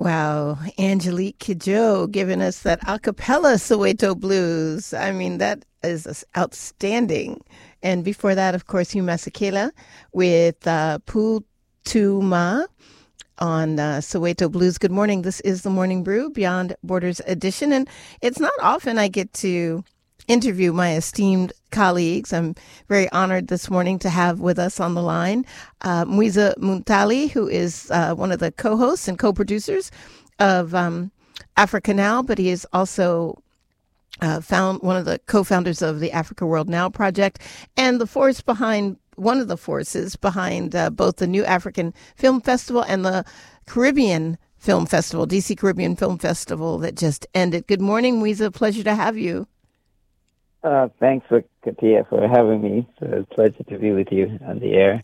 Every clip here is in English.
Wow, Angelique Kidjo giving us that a cappella Soweto blues. I mean, that is outstanding. And before that, of course, Hugh Masekela with Putuma on Soweto Blues. Good morning. This is the Morning Brew Beyond Borders edition. And it's not often I get to interview my esteemed colleagues. I'm very honored this morning to have with us on the line Mwiza Muntali, who is one of the co-hosts and co-producers of Africa Now, but he is also one of the co-founders of the Africa World Now project and one of the forces behind both the New African Film Festival and the Caribbean Film Festival, DC Caribbean Film Festival that just ended. Good morning, Mwiza. Pleasure to have you. Thanks, Katia, for having me. It's a pleasure to be with you on the air.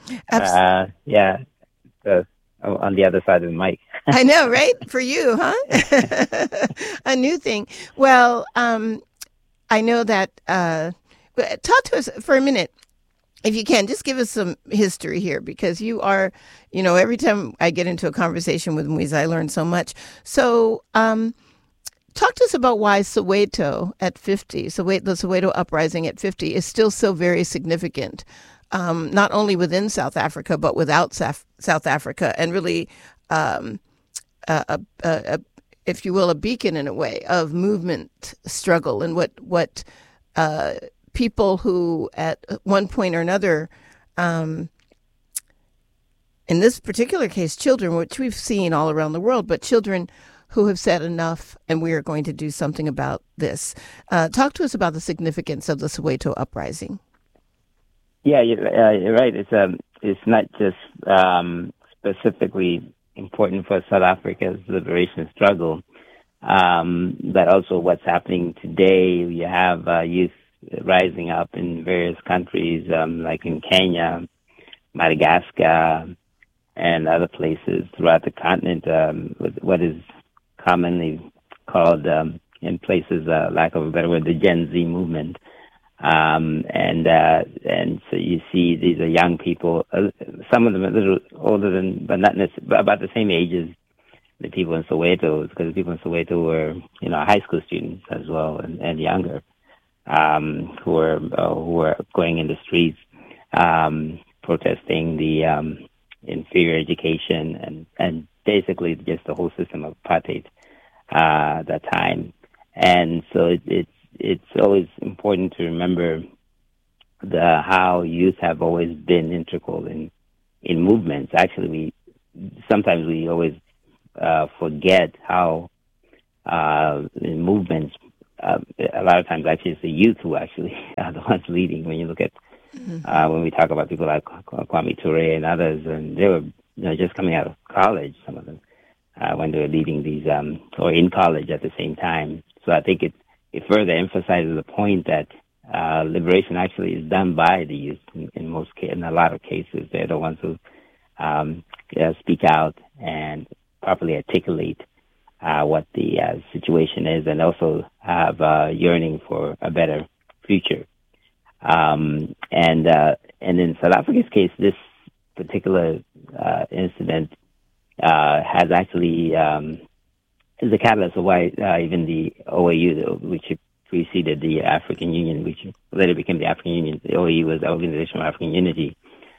On the other side of the mic. I know, right? For you, huh? A new thing. Well, I know that. Talk to us for a minute, if you can. Just give us some history here, because you are, every time I get into a conversation with Mwiza, I learn so much. So, talk to us about why Soweto at 50, the Soweto uprising at 50 is still so very significant, not only within South Africa, but without South Africa, and really, if you will, a beacon in a way of movement struggle, and what people who at one point or another, in this particular case, children, which we've seen all around the world, but children who have said enough, and we are going to do something about this. Talk to us about the significance of the Soweto uprising. Yeah, you're right. It's not just specifically important for South Africa's liberation struggle, but also what's happening today. You have youth rising up in various countries, like in Kenya, Madagascar, and other places throughout the continent, with what is commonly called, in places, lack of a better word, the Gen Z movement. And so you see these are young people, some of them a little older but not necessarily, about the same age as the people in Soweto, because the people in Soweto were, high school students as well, and younger, who were going in the streets, protesting the, inferior education and basically just the whole system of apartheid that time. And so it's always important to remember how youth have always been integral in movements. Actually, sometimes we always forget how in movements, a lot of times actually it's the youth who actually are the ones leading. When you look at when we talk about people like Kwame Ture and others, and they were just coming out of college, some of them, when they were leading these, or in college at the same time. So I think it further emphasizes the point that liberation actually is done by the youth in a lot of cases. They're the ones who speak out and properly articulate what the situation is, and also have yearning for a better future. And in South Africa's case, this particular incident has actually is the catalyst of why even the OAU, which preceded the African Union, which later became the African Union, the OAU was the Organization of African Unity,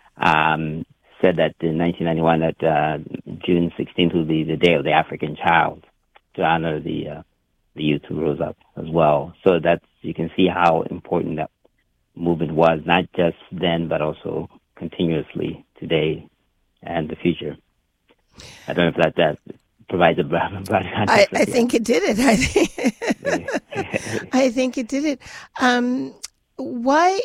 said that in 1991 that June 16th would be the Day of the African Child, to honor the youth who rose up as well. So you can see how important that movement was, not just then, but also continuously today and the future. I don't know if that provides a broad context. I think it did it. I think it did it. Why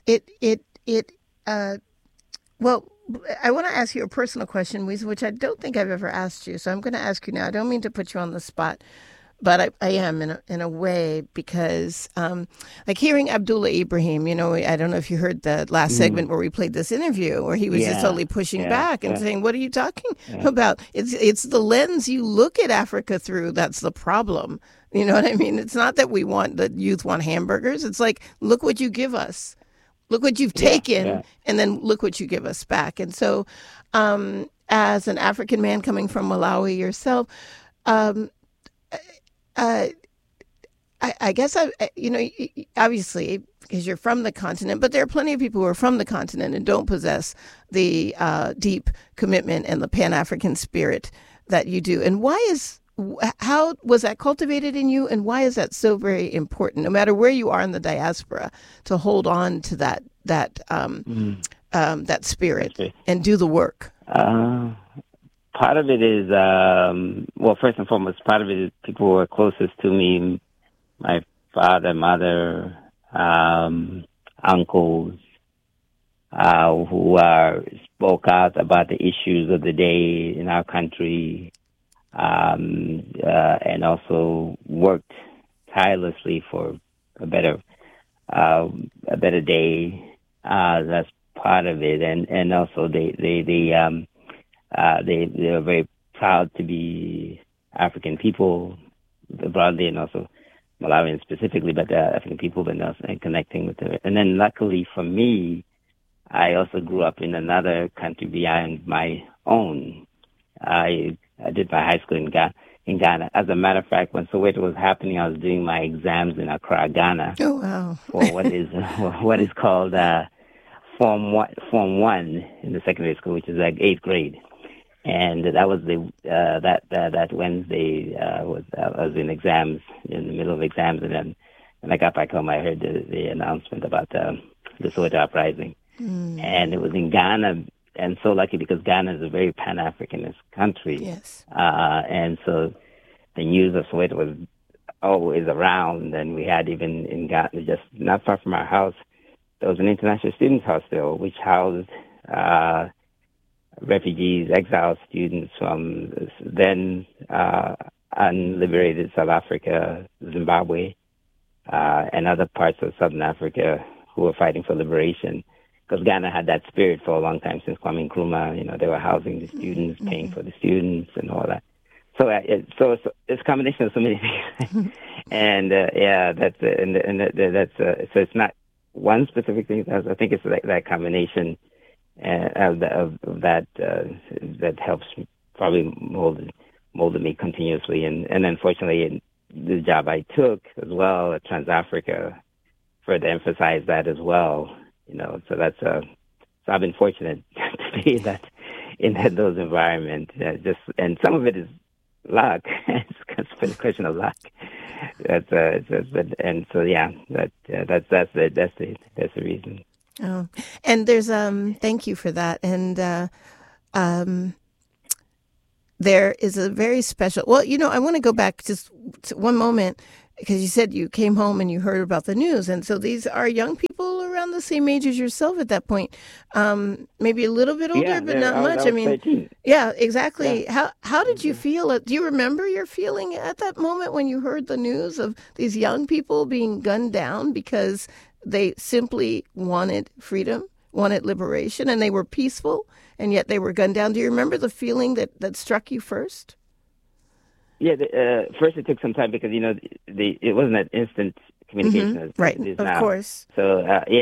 well, I want to ask you a personal question, which I don't think I've ever asked you, so I'm going to ask you now. I don't mean to put you on the spot, but I am in a way, because like hearing Abdullah Ibrahim, I don't know if you heard the last segment where we played this interview where he was just totally pushing back and saying, what are you talking about? It's the lens you look at Africa through that's the problem. You know what I mean? It's not that the youth want hamburgers. It's like, look what you give us. Look what you've taken, and then look what you give us back. And so as an African man coming from Malawi yourself, um, uh, I guess obviously because you're from the continent, but there are plenty of people who are from the continent and don't possess the deep commitment and the Pan-African spirit that you do. And how was that cultivated in you, and why is that so very important, no matter where you are in the diaspora, to hold on to that spirit and do the work? Part of it is, first and foremost, part of it is people who are closest to me, my father, mother, uncles, who spoke out about the issues of the day in our country, and also worked tirelessly for a better day. That's part of it, and also they are very proud to be African people broadly, and also Malawians specifically, but African people and connecting with them. And then luckily for me, I also grew up in another country beyond my own. I did my high school in Ghana. As a matter of fact, when Soweto was happening, I was doing my exams in Accra, Ghana. Oh, wow. For what is called Form 1 in the secondary school, which is like 8th grade. And that was that Wednesday I was in exams, in the middle of exams, and then when I got back home, I heard the announcement about the Soweto uprising, and it was in Ghana, and so lucky because Ghana is a very Pan-Africanist country, yes, and so the news of Soweto was always around, and we had even in Ghana, just not far from our house, there was an international students hostel which housed refugees, exiled students from then unliberated South Africa, Zimbabwe, and other parts of Southern Africa who were fighting for liberation. Because Ghana had that spirit for a long time since Kwame Nkrumah. They were housing the students, paying for the students, and all that. So it's a combination of so many things, and that's so it's not one specific thing. I think it's that combination. That helps probably molded me continuously, and unfortunately the job I took as well at Trans-Africa further emphasized that as well. So that's so I've been fortunate to be in those environments. And some of it is luck. It's a question of luck. That's the reason. Oh, and there's thank you for that. And there is a very special. Well, I want to go back just to one moment because you said you came home and you heard about the news, and so these are young people around the same age as yourself at that point, maybe a little bit older, but not much. I mean, 13. Yeah, exactly. Yeah. How did you feel? Do you remember your feeling at that moment when you heard the news of these young people being gunned down because they simply wanted freedom, wanted liberation, and they were peaceful, and yet they were gunned down? Do you remember the feeling that struck you first? Yeah, first it took some time because it wasn't an instant communication as right, it is of now. Course. So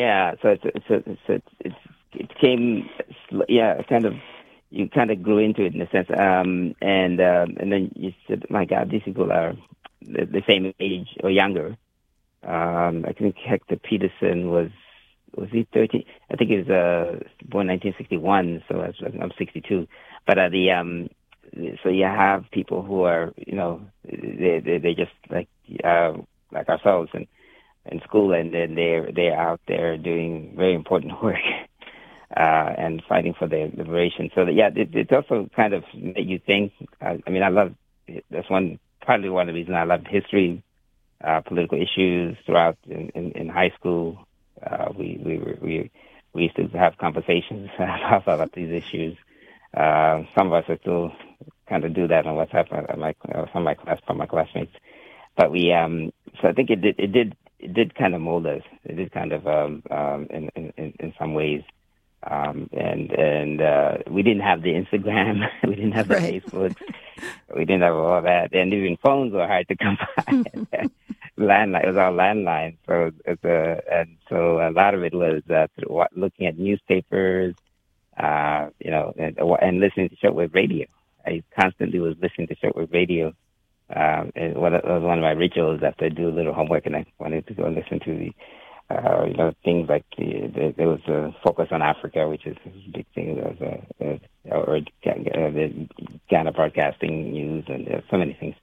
it came, kind of. You kind of grew into it in a sense, and then you said, "My God, these people are the same age or younger." I think Hector Peterson was he 13? I think he was born 1961, so I'm 62. But so you have people who are, they just like ourselves in school, and then they're out there doing very important work and fighting for their liberation. So it also kind of made you think. I love that's partly one of the reasons I love history. Political issues throughout in high school. We used to have conversations about these issues. Some of us are still kind of do that on WhatsApp. Some of my classmates. But we so I think it did kind of mold us. It did kind of in some ways. And we didn't have the Instagram, we didn't have the Facebook, we didn't have all that, and even phones were hard to come by. Landline, it was all landline, so and so a lot of it was looking at newspapers, and listening to shortwave radio. I constantly was listening to shortwave radio. It was one of my rituals after I do a little homework, and I wanted to go and listen to the, things like there was a focus on Africa, which is a big thing. There was the Ghana Broadcasting News, and there's so many things.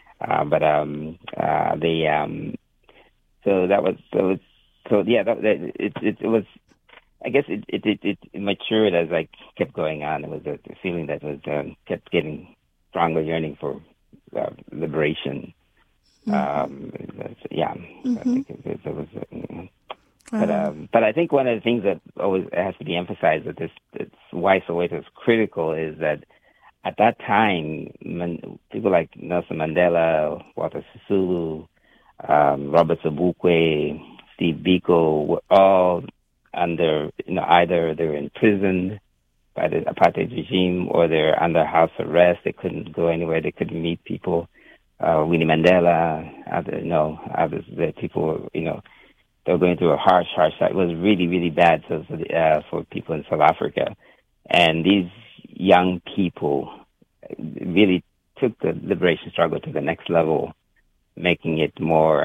It was. I guess it matured as I kept going on. It was a feeling that was kept getting stronger, yearning for liberation. Mm-hmm. I think it was. But I think one of the things that always has to be emphasized that it's why Soweto is critical is that at that time, people like Nelson Mandela, Walter Sisulu, Robert Sobukwe, Steve Biko were all under, either they were imprisoned by the apartheid regime or they're under house arrest. They couldn't go anywhere. They couldn't meet people. Winnie Mandela, others, the people, they were going through a harsh time. It was really, really bad for people in South Africa. And these young people really took the liberation struggle to the next level, making it more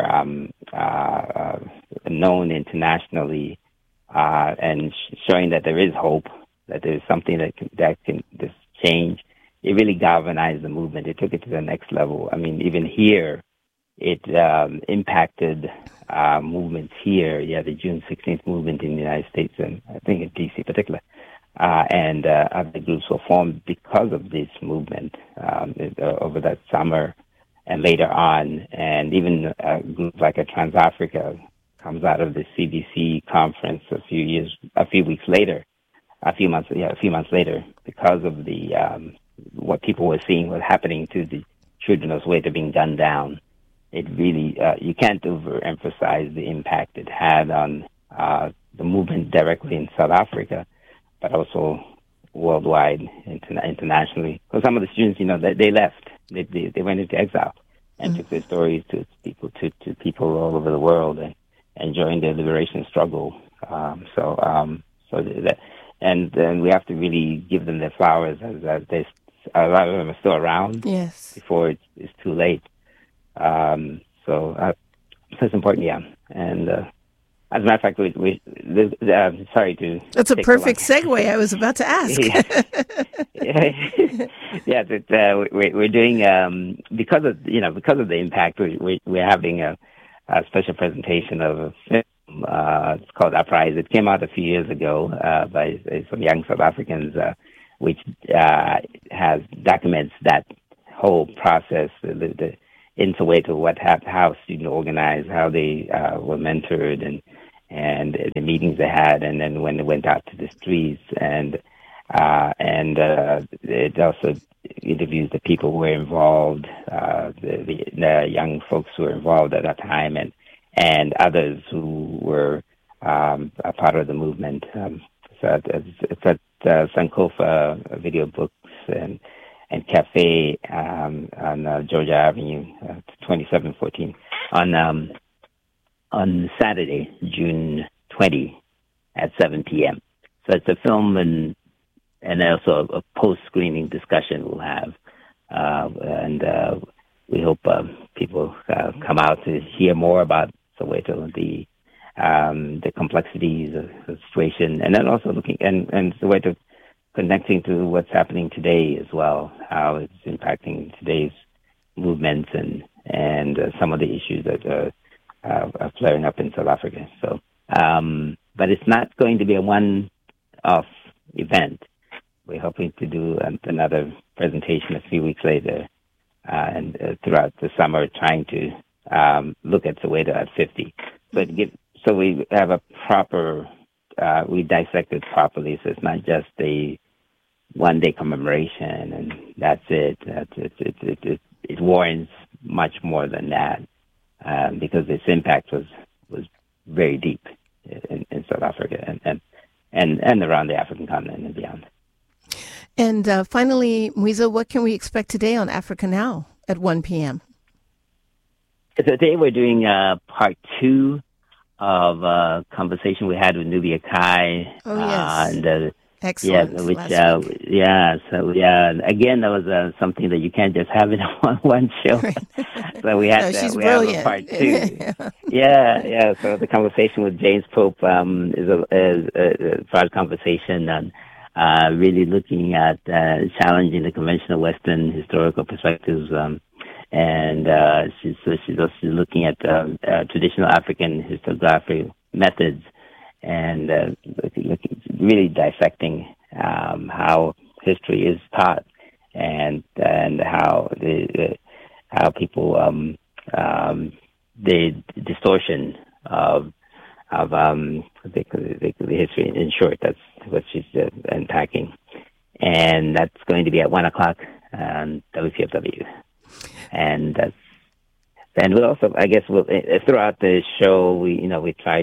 known internationally, and showing that there is hope, that there is something that can just change. It really galvanized the movement. It took it to the next level. I mean, even here, it impacted movements here. Yeah, the June 16th movement in the United States, and I think in D.C. in particular, and other groups were formed because of this movement over that summer and later on. And even groups like a Trans-Africa comes out of the CBC conference a few months later, because of the what people were seeing was happening to the children of Soweto being gunned down. It really you can't overemphasize the impact it had on the movement directly in South Africa, but also worldwide, internationally. Because some of the students, they left, they went into exile and took their stories to people all over the world and joined the liberation struggle. And then we have to really give them their flowers as a lot of them are still around. Yes. Before it's too late. So it's important, yeah. And as a matter of fact, sorry to. That's a perfect segue. I was about to ask. We're doing because of the impact. We're having a special presentation of a film. It's called Uprise. It came out a few years ago by some young South Africans, which documents that whole process, in Soweto, how students organized, how they were mentored, and the meetings they had, and then when they went out to the streets, and it also interviews the people who were involved, the young folks who were involved at that time, and others who were a part of the movement. So it's at Sankofa Video Books and Cafe on Georgia Avenue, 2714 on Saturday, June 20 at 7 p.m. So it's a film and also a post-screening discussion we'll have, and we hope people come out to hear more about Soweto, the complexities of the situation, and then also looking and Soweto connecting to what's happening today as well, how it's impacting today's movements and some of the issues that are flaring up in South Africa. So, but it's not going to be a one-off event. We're hoping to do another presentation a few weeks later, and throughout the summer, trying to look at Soweto at 50. So we have a proper, we dissect it properly, so it's not just a one-day commemoration and that's it. It warrants much more than that, because its impact was very deep in South Africa and around the African continent and beyond. And finally, Mwiza, what can we expect today on Africa Now at 1 p.m.? Today we're doing part 2 of a conversation we had with Nubia Kai. Oh, yes. Excellent. Again, that was something that you can't just have in one show. Right. So we had she's we brilliant. have a part two. Yeah. So the conversation with James Pope is a broad conversation on really looking at challenging the conventional Western historical perspectives, and she's also looking at traditional African historiography methods, and really dissecting how history is taught, and how how people the distortion of the history. In short, that's what she's unpacking, and that's going to be at 1:00 on WCFW, and that's. And we'll also, I guess, throughout the show, we'll try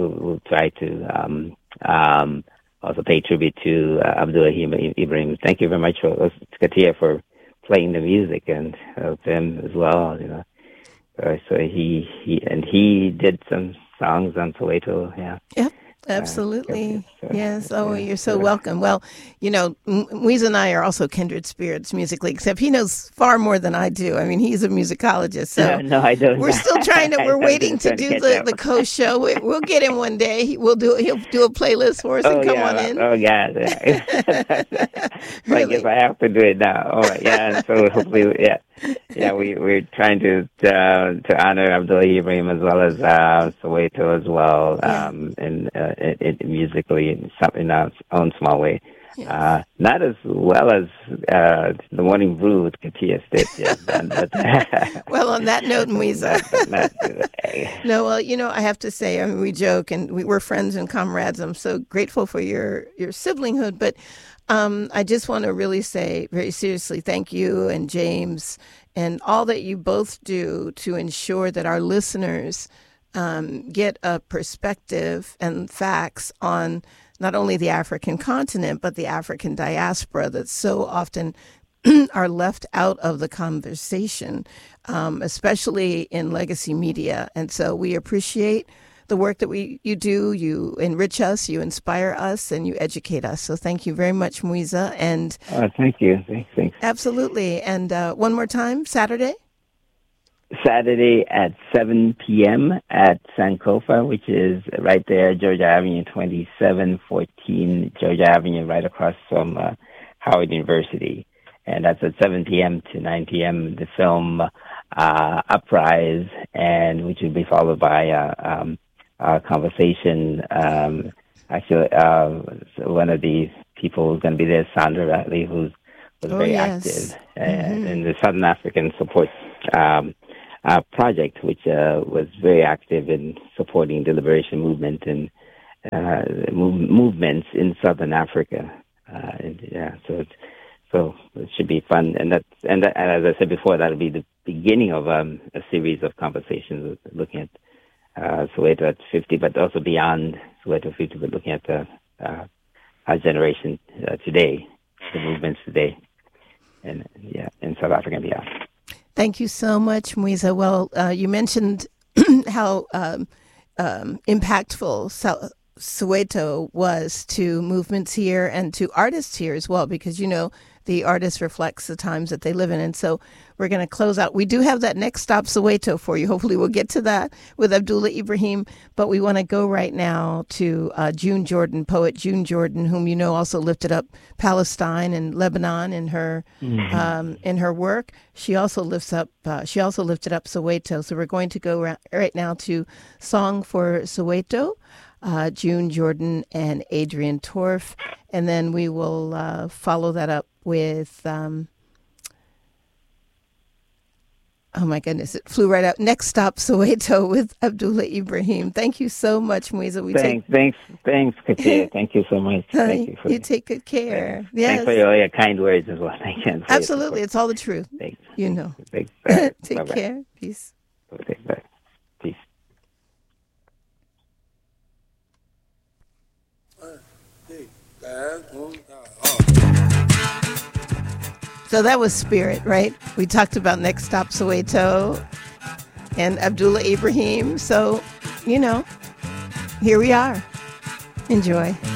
to also pay tribute to Abdul-Rahim Ibrahim. Thank you very much, Katia, for playing the music, and them as well. So he did some songs on Soweto. Yeah. Yep. Absolutely. Yes. Oh, you're so welcome. Well, Mwiza and I are also kindred spirits musically, except he knows far more than I do. I mean, he's a musicologist. So no, I don't. We're still trying to, we're waiting to do the co-show. We'll get him one day. He'll do a playlist for us and come on in. Oh, yeah. So I guess I have to do it now. All right. Yeah. So hopefully, we're trying to honor Abdullah Ibrahim as well as Soweto as well, and musically in our own small way. Yes. Not as well as the Morning Brew with Katia Stitch. Well, on that note, Mwiza. No, well, I have to say, I mean, we joke and we're friends and comrades. I'm so grateful for your siblinghood, but I just want to really say very seriously, thank you and James and all that you both do to ensure that our listeners get a perspective and facts on not only the African continent, but the African diaspora that so often are left out of the conversation, especially in legacy media. And so we appreciate the work that you do. You enrich us, you inspire us, and you educate us. So thank you very much, Mwiza. And thank you. Thanks. Absolutely. And one more time, Saturday at 7 p.m. at Sankofa, which is right there, Georgia Avenue, 2714 Georgia Avenue, right across from Howard University. And that's at 7 p.m. to 9 p.m. The film Uprise, and which will be followed by a conversation. Actually, one of the people who's going to be there, Sandra Ratley, who was very active in the Southern African Support Project, which was very active in supporting the liberation movement and movements in Southern Africa. So it should be fun, and as I said before, that'll be the beginning of a series of conversations looking at Soweto at 50, but also beyond Soweto 50, but looking at our generation today, the movements today, and in South Africa and beyond. Thank you so much, Mwiza. Well, you mentioned how impactful Soweto was to movements here and to artists here as well, because, the artist reflects the times that they live in. And so we're going to close out. We do have that Next Stop Soweto for you. Hopefully we'll get to that with Abdullah Ibrahim. But we want to go right now to June Jordan, poet June Jordan, whom also lifted up Palestine and Lebanon in her in her work. She also lifted up Soweto. So we're going to go right now to Song for Soweto. June Jordan and Adrian Torf, and then we will follow that up with oh my goodness, it flew right out. Next Stop Soweto with Abdullah Ibrahim. Thank you so much, Mwiza. Thanks, Katia. Thank you so much. Thank you. You take good care. Yes. Thanks for your kind words as well. Thank you. Absolutely, it's all the truth. Thanks. Thanks. Take Bye-bye. care. Peace. Okay, bye. Peace. So that was Spirit, right? We talked about Next Stop Soweto and Abdullah Ibrahim. So, here we are. Enjoy.